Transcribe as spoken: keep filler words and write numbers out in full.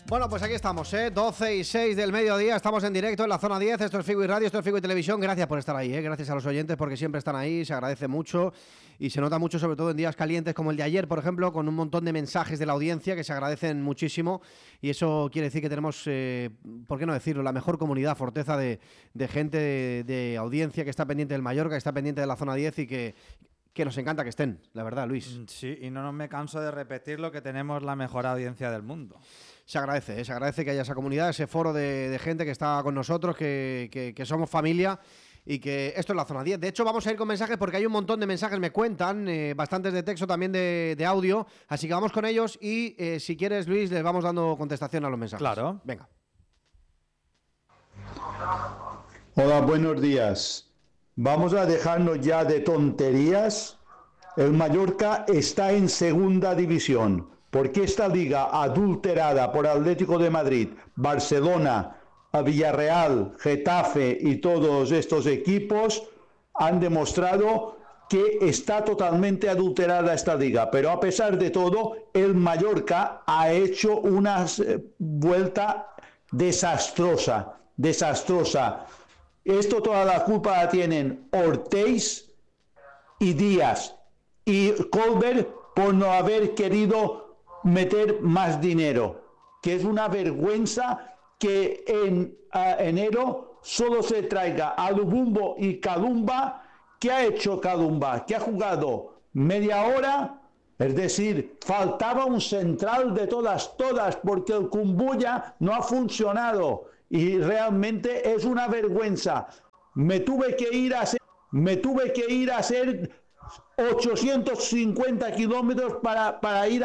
Bueno, pues aquí estamos, ¿eh? doce y seis del mediodía, estamos en directo en la zona diez, esto es Figo y Radio, esto es Figo y Televisión. Gracias por estar ahí, ¿eh? Gracias a los oyentes porque siempre están ahí, se agradece mucho y se nota mucho, sobre todo en días calientes como el de ayer, por ejemplo, con un montón de mensajes de la audiencia que se agradecen muchísimo, y eso quiere decir que tenemos, eh, ¿por qué no decirlo?, la mejor comunidad Forteza de, de gente de, de audiencia que está pendiente del Mallorca, que está pendiente de la zona diez y que... que nos encanta que estén, la verdad, Luis. Sí, y no me canso de repetirlo, que tenemos la mejor audiencia del mundo. Se agradece, ¿eh? Se agradece que haya esa comunidad, ese foro de, de gente que está con nosotros, que, que, que somos familia y que esto es la zona diez. De hecho, vamos a ir con mensajes porque hay un montón de mensajes, me cuentan, eh, bastantes de texto, también de, de audio, así que vamos con ellos y eh, si quieres, Luis, les vamos dando contestación a los mensajes. Claro. Venga. Hola, buenos días. Vamos a dejarnos ya de tonterías. El Mallorca está en segunda división, porque esta liga adulterada por Atlético de Madrid, Barcelona, Villarreal, Getafe y todos estos equipos han demostrado que está totalmente adulterada esta liga. Pero a pesar de todo, el Mallorca ha hecho una vuelta desastrosa, desastrosa. Esto toda la culpa la tienen Ortiz y Díaz y Colbert por no haber querido meter más dinero, que es una vergüenza que en uh, enero solo se traiga a Lubumbo y Kalumba. ¿Qué ha hecho Kalumba? Que ha jugado media hora, es decir, faltaba un central de todas, todas, porque el Kumbuya no ha funcionado y realmente es una vergüenza. Me tuve que ir a hacer, me tuve que ir a hacer ochocientos cincuenta kilómetros para, para ir a